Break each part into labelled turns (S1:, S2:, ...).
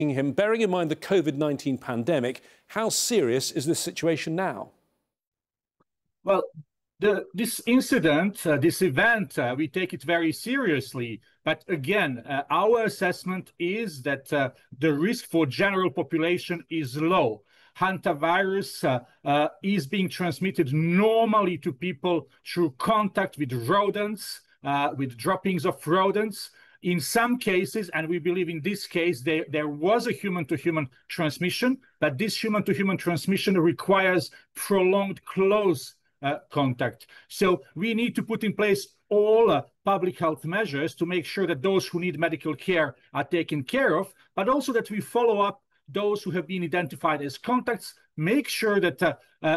S1: him, bearing in mind the COVID-19 pandemic, how serious is this situation now?
S2: Well, this incident, this event, we take it very seriously. But again, our assessment is that the risk for general population is low. Hantavirus is being transmitted normally to people through contact with rodents, with droppings of rodents. In some cases, and we believe in this case, there was a human-to-human transmission, but this human-to-human transmission requires prolonged close contact. So we need to put in place all public health measures to make sure that those who need medical care are taken care of, but also that we follow up those who have been identified as contacts, make sure that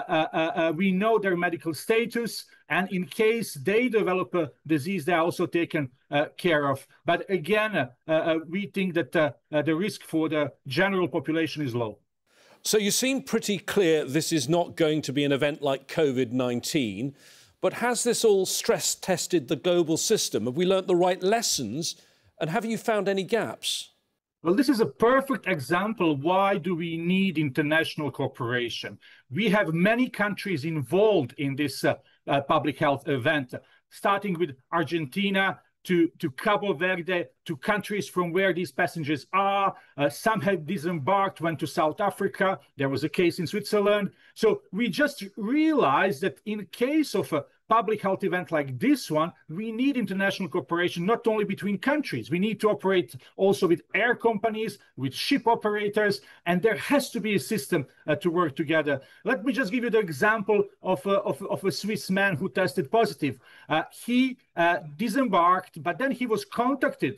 S2: we know their medical status, and in case they develop a disease, they are also taken care of. But again, we think that the risk for the general population is low.
S1: So you seem pretty clear this is not going to be an event like COVID-19, but has this all stress-tested the global system? Have we learnt the right lessons, and have you found any gaps?
S2: Well, this is a perfect example. Why do we need international cooperation? We have many countries involved in this public health event, starting with Argentina, to Cabo Verde, to countries from where these passengers are. Some have disembarked, went to South Africa. There was a case in Switzerland. So we just realized that in case of a public health event like this one, we need international cooperation, not only between countries. We need to operate also with air companies, with ship operators, and there has to be a system to work together. Let me just give you the example of a Swiss man who tested positive. He disembarked, but then he was contacted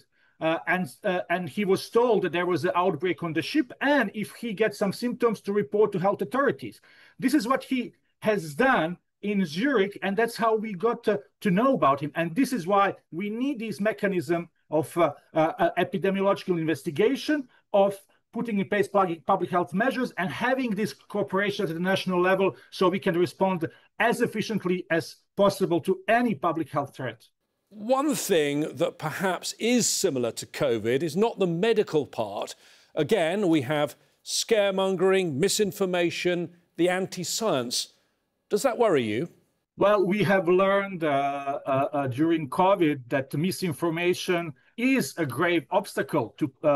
S2: and he was told that there was an outbreak on the ship, and if he gets some symptoms, to report to health authorities. This is what he has done in Zurich, and that's how we got to know about him. And this is why we need this mechanism of epidemiological investigation, of putting in place public health measures, and having this cooperation at the national level so we can respond as efficiently as possible to any public health threat.
S1: One thing that perhaps is similar to COVID is not the medical part. Again, we have scaremongering, misinformation, the anti-science. Does that worry you?
S2: Well, we have learned during COVID that misinformation is a grave obstacle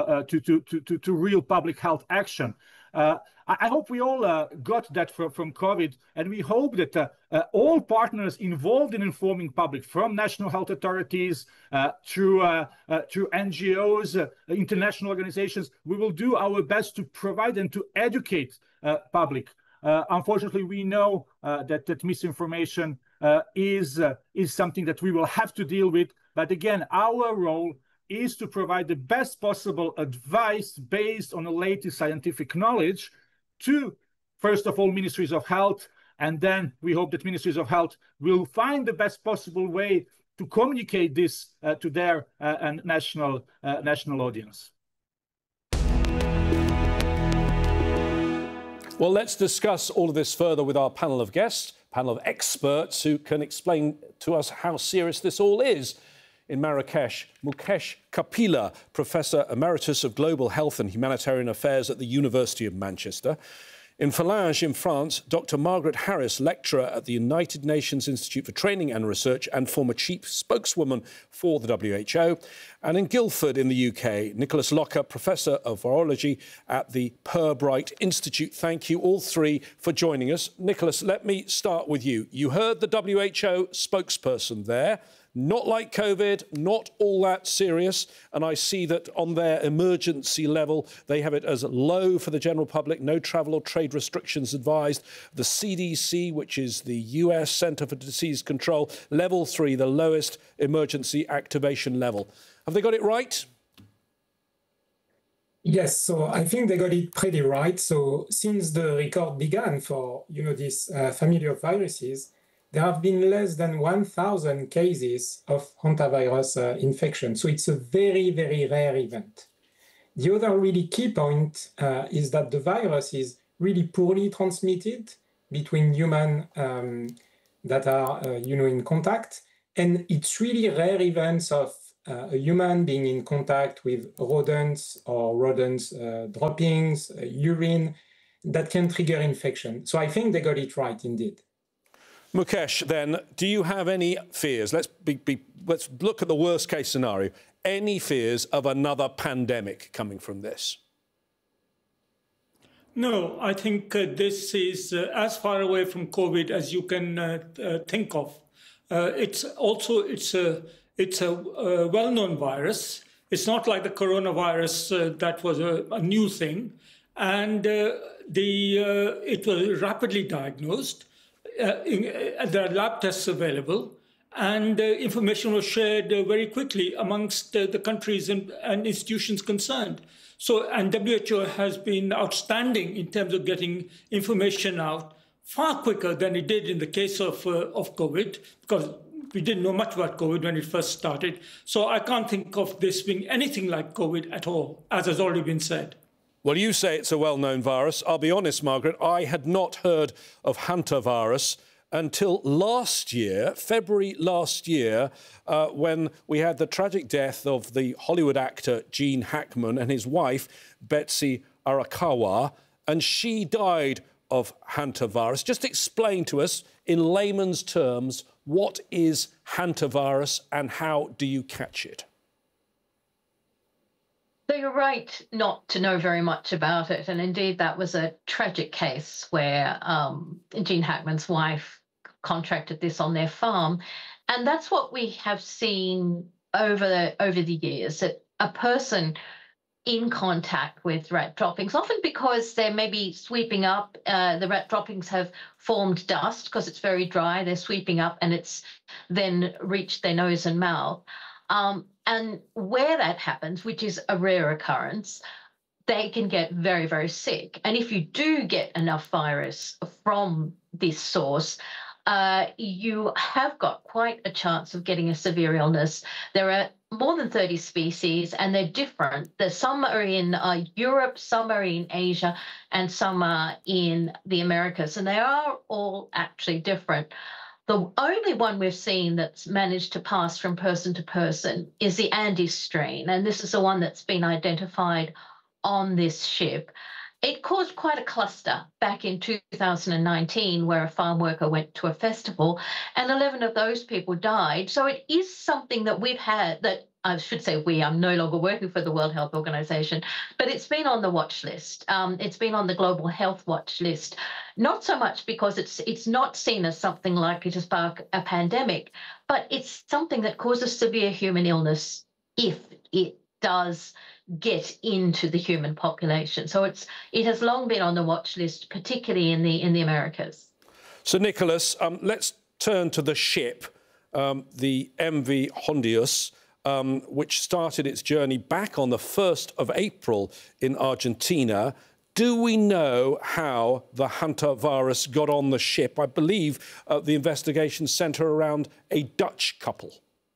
S2: to real public health action. I hope we all got that from COVID, and we hope that all partners involved in informing public, from national health authorities through NGOs, international organizations, we will do our best to provide and to educate public. Unfortunately, we know that misinformation is something that we will have to deal with. But again, our role is to provide the best possible advice based on the latest scientific knowledge to, first of all, ministries of health. And then we hope that ministries of health will find the best possible way to communicate this to their national audience.
S1: Well, let's discuss all of this further with our panel of guests, panel of experts who can explain to us how serious this all is. In Marrakesh, Mukesh Kapila, Professor Emeritus of Global Health and Humanitarian Affairs at the University of Manchester. In Falange, in France, Dr. Margaret Harris, lecturer at the United Nations Institute for Training and Research and former chief spokeswoman for the WHO. And in Guildford, in the UK, Nicholas Locker, Professor of Virology at the Pirbright Institute. Thank you all three for joining us. Nicholas, let me start with you. You heard the WHO spokesperson there. Not like COVID, not all that serious. And I see that on their emergency level, they have it as low for the general public, no travel or trade restrictions advised. The CDC, which is the US Centre for Disease Control, level 3, the lowest emergency activation level. Have they got it right?
S3: Yes, so I think they got it pretty right. So since the record began for, this family of viruses, there have been less than 1,000 cases of hantavirus infection. So it's a very, very rare event. The other really key point is that the virus is really poorly transmitted between humans that are, in contact. And it's really rare events of a human being in contact with rodents or rodents' droppings, urine, that can trigger infection. So I think they got it right indeed.
S1: Mukesh, then, do you have any fears? Let's look at the worst case scenario. Any fears of another pandemic coming from this?
S4: No, I think this is as far away from COVID as you can think of. It's a well-known virus. It's not like the coronavirus that was a new thing, and it was rapidly diagnosed. There are lab tests available, and information was shared very quickly amongst the countries and institutions concerned. So, and WHO has been outstanding in terms of getting information out far quicker than it did in the case of COVID, because we didn't know much about COVID when it first started. So I can't think of this being anything like COVID at all, as has already been said.
S1: Well, you say it's a well-known virus. I'll be honest, Margaret, I had not heard of hantavirus until last year, February last year, when we had the tragic death of the Hollywood actor Gene Hackman and his wife, Betsy Arakawa, and she died of hantavirus. Just explain to us, in layman's terms, what is hantavirus and how do you catch it?
S5: So you're right not to know very much about it. And indeed, that was a tragic case where Gene Hackman's wife contracted this on their farm. And that's what we have seen over the years, that a person in contact with rat droppings, often because they're maybe sweeping up, the rat droppings have formed dust because it's very dry, they're sweeping up and it's then reached their nose and mouth. And where that happens, which is a rare occurrence, they can get very, very sick. And if you do get enough virus from this source, you have got quite a chance of getting a severe illness. There are more than 30 species, and they're different. Some are in Europe, some are in Asia, and some are in the Americas, and they are all actually different. The only one we've seen that's managed to pass from person to person is the Andes strain, and this is the one that's been identified on this ship. It caused quite a cluster back in 2019 where a farm worker went to a festival and 11 of those people died. So it is something that we've had, that I should say I'm no longer working for the World Health Organization, but it's been on the watch list. It's been on the global health watch list, not so much because it's not seen as something likely to spark a pandemic, but it's something that causes severe human illness if it does get into the human population. So it has long been on the watch list, particularly in the Americas.
S1: So, Nicholas, let's turn to the ship, the MV Hondius, which started its journey back on the 1st of April in Argentina. Do we know how the hantavirus got on the ship? I believe the investigations centre around a Dutch couple.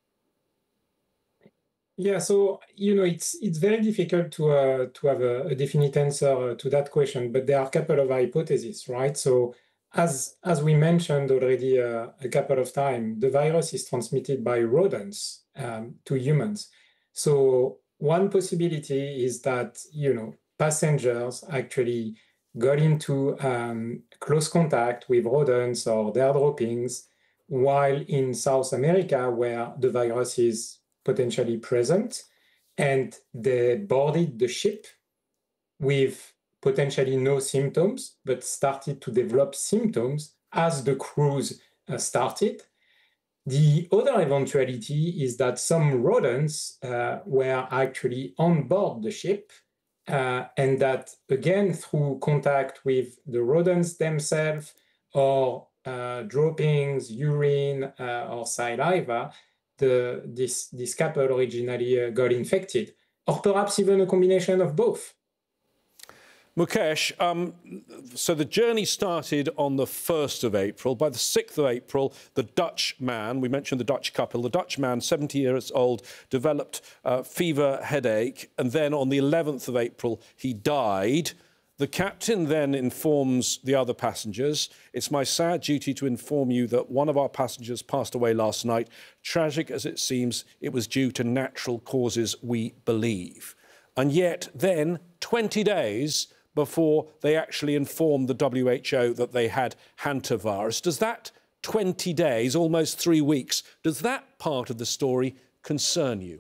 S3: Yeah, so, it's very difficult to have a definite answer to that question, but there are a couple of hypotheses, right? So as we mentioned already a couple of times, the virus is transmitted by rodents to humans. So one possibility is that, passengers actually got into close contact with rodents or their droppings, while in South America, where the virus is potentially present, and they boarded the ship with potentially no symptoms, but started to develop symptoms as the cruise started. The other eventuality is that some rodents were actually on board the ship, and that, again, through contact with the rodents themselves or droppings, urine, or saliva, this couple originally got infected, or perhaps even a combination of both.
S1: Mukesh, so the journey started on the 1st of April. By the 6th of April, the Dutch man, we mentioned the Dutch couple, the Dutch man, 70 years old, developed fever, headache, and then on the 11th of April, he died. The captain then informs the other passengers, "It's my sad duty to inform you that one of our passengers passed away last night. Tragic as it seems, it was due to natural causes, we believe." And yet then, 20 days before they actually informed the WHO that they had hantavirus, does that 20 days, almost 3 weeks, does that part of the story concern you?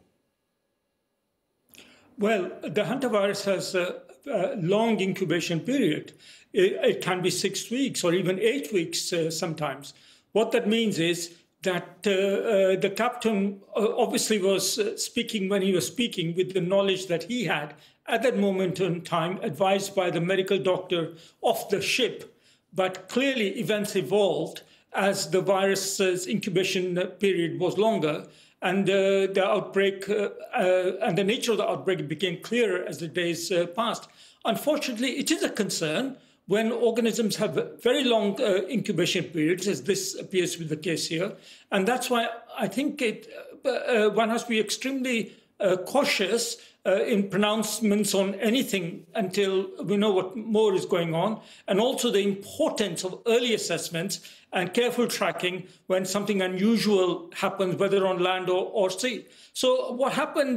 S4: Well, the hantavirus has a long incubation period. It can be 6 weeks or even 8 weeks sometimes. What that means is that the captain obviously was speaking when he was speaking with the knowledge that he had at that moment in time, advised by the medical doctor of the ship. But clearly events evolved as the virus's incubation period was longer, and the outbreak and the nature of the outbreak became clearer as the days passed. Unfortunately, it is a concern when organisms have very long incubation periods, as this appears to be the case here. And that's why I think one has to be extremely cautious in pronouncements on anything until we know what more is going on, and also the importance of early assessments and careful tracking when something unusual happens, whether on land or sea. So what happened,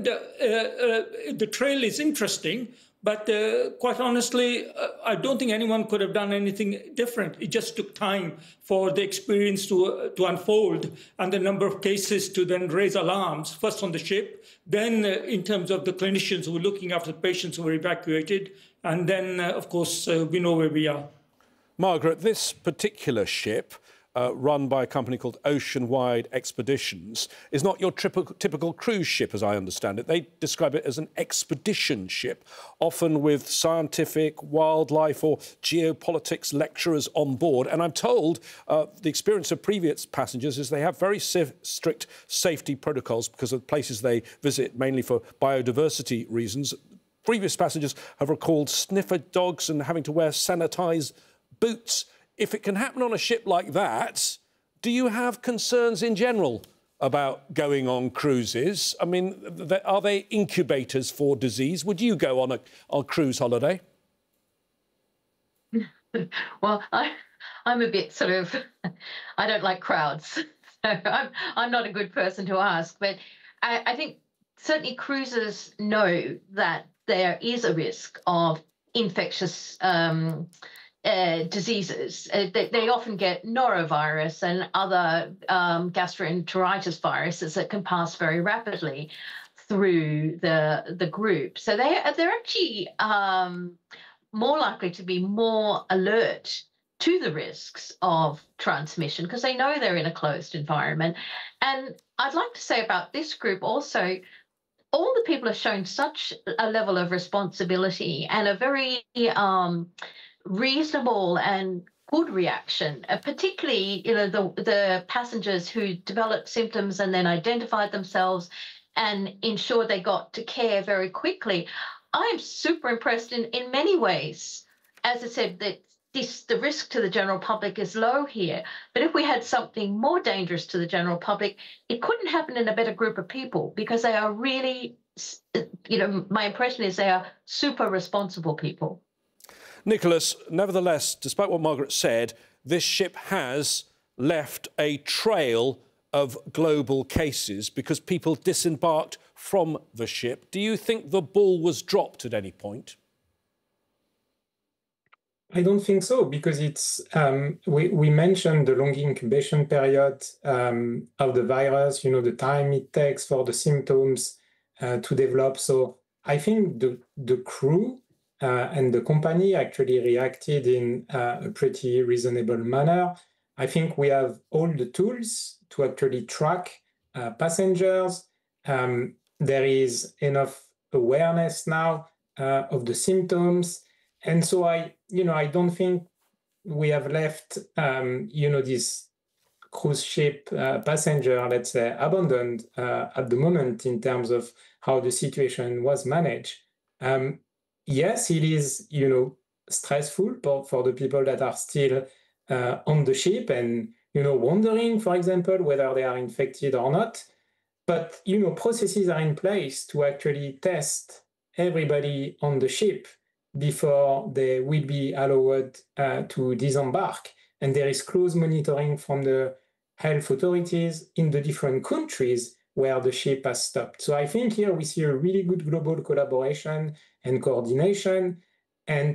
S4: the trail is interesting, but quite honestly, I don't think anyone could have done anything different. It just took time for the experience to unfold and the number of cases to then raise alarms, first on the ship, then in terms of the clinicians who were looking after the patients who were evacuated, and then, of course, we know where we are.
S1: Margaret, this particular ship, run by a company called Oceanwide Expeditions, is not your typical cruise ship, as I understand it. They describe it as an expedition ship, often with scientific, wildlife or geopolitics lecturers on board. And I'm told the experience of previous passengers is they have very strict safety protocols because of the places they visit, mainly for biodiversity reasons. Previous passengers have recalled sniffer dogs and having to wear sanitised boots. If it can happen on a ship like that, do you have concerns in general about going on cruises? I mean, are they incubators for disease? Would you go on a cruise holiday?
S5: Well, I'm a bit sort of, I don't like crowds. So I'm not a good person to ask. But I think certainly cruisers know that there is a risk of infectious diseases. They often get norovirus and other gastroenteritis viruses that can pass very rapidly through the group. So they're actually more likely to be more alert to the risks of transmission because they know they're in a closed environment. And I'd like to say about this group also, all the people have shown such a level of responsibility and a very reasonable and good reaction, particularly the passengers who developed symptoms and then identified themselves and ensured they got to care very quickly. I am super impressed in many ways. As I said, that the risk to the general public is low here, but if we had something more dangerous to the general public, it couldn't happen in a better group of people because they are really, my impression is they are super responsible people.
S1: Nicholas, nevertheless, despite what Margaret said, this ship has left a trail of global cases because people disembarked from the ship. Do you think the ball was dropped at any point?
S3: I don't think so, because it's we mentioned the long incubation period of the virus, the time it takes for the symptoms to develop. So I think the crew and the company actually reacted in a pretty reasonable manner. I think we have all the tools to actually track passengers. There is enough awareness now of the symptoms. And so I don't think we have left, this cruise ship passenger, let's say, abandoned at the moment in terms of how the situation was managed. Yes, it is, stressful for the people that are still on the ship and, wondering, for example, whether they are infected or not. But, processes are in place to actually test everybody on the ship before they will be allowed to disembark. And there is close monitoring from the health authorities in the different countries where the ship has stopped. So I think here we see a really good global collaboration and coordination. And